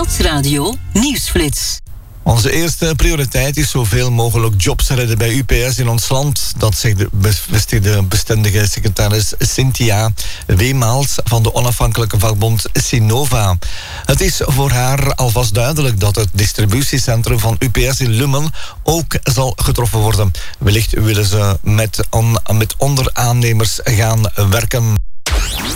Stadsradio Nieuwsflits. Onze eerste prioriteit is zoveel mogelijk jobs redden bij UPS in ons land. Dat zegt de bevestigde bestendige secretaris Cynthia Weemaals van de onafhankelijke vakbond Sinova. Het is voor haar alvast duidelijk dat het distributiecentrum van UPS in Lummen ook zal getroffen worden. Wellicht willen ze met onderaannemers gaan werken.